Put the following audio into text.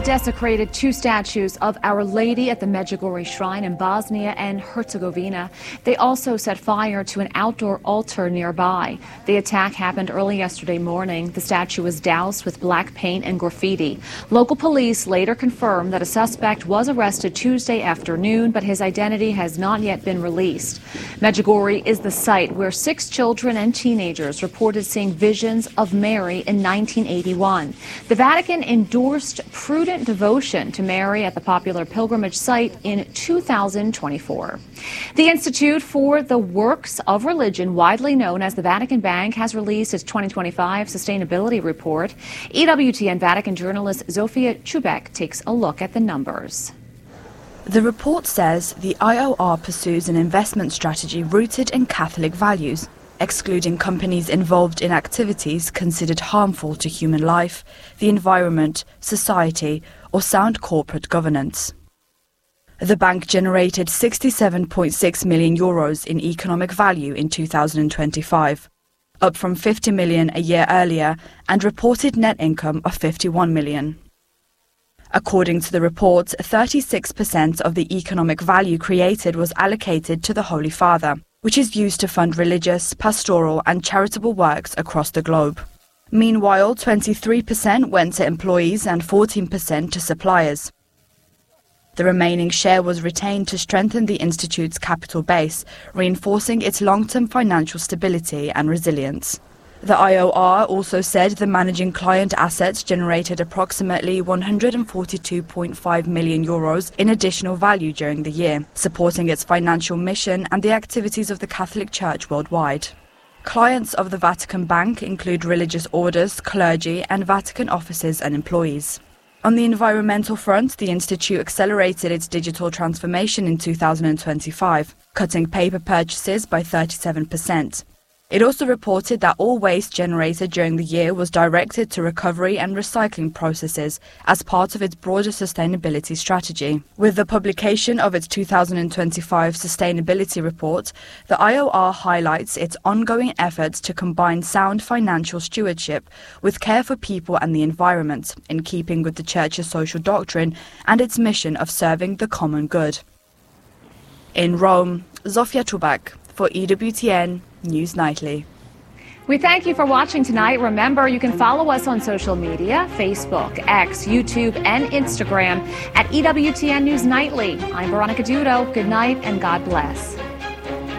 desecrated two statues of Our Lady at the Medjugorje Shrine in Bosnia and Herzegovina. They also set fire to an outdoor altar nearby. The attack happened early yesterday morning. The statue was doused with black paint and graffiti. Local police later confirmed that a suspect was arrested Tuesday afternoon, but his identity has not yet been released. Medjugorje is the site where 6 children and teenagers reported seeing visions of Mary in 1981. The Vatican endorsed prudent devotion to Mary at the popular pilgrimage site in 2024. The Institute for the Works of Religion, widely known as the Vatican Bank, has released its 2025 sustainability report. EWTN Vatican journalist Zofia Chubek takes a look at the numbers. The report says the IOR pursues an investment strategy rooted in Catholic values, excluding companies involved in activities considered harmful to human life, the environment, society, or sound corporate governance. The bank generated €67.6 million in economic value in 2025, up from €50 million a year earlier, and reported net income of €51 million. According to the report, 36% of the economic value created was allocated to the Holy Father, which is used to fund religious, pastoral and charitable works across the globe. Meanwhile, 23% went to employees and 14% to suppliers. The remaining share was retained to strengthen the Institute's capital base, reinforcing its long-term financial stability and resilience. The IOR also said the managing client assets generated approximately €142.5 million in additional value during the year, supporting its financial mission and the activities of the Catholic Church worldwide. Clients of the Vatican Bank include religious orders, clergy, and Vatican offices and employees. On the environmental front, the Institute accelerated its digital transformation in 2025, cutting paper purchases by 37%. It also reported that all waste generated during the year was directed to recovery and recycling processes as part of its broader sustainability strategy. With the publication of its 2025 sustainability report, the IOR highlights its ongoing efforts to combine sound financial stewardship with care for people and the environment, in keeping with the Church's social doctrine and its mission of serving the common good. In Rome, Zofia Chubak for EWTN News Nightly. We thank you for watching tonight. Remember, you can follow us on social media, Facebook, X, YouTube, and Instagram at EWTN News Nightly. I'm Veronica Dudo. Good night and God bless.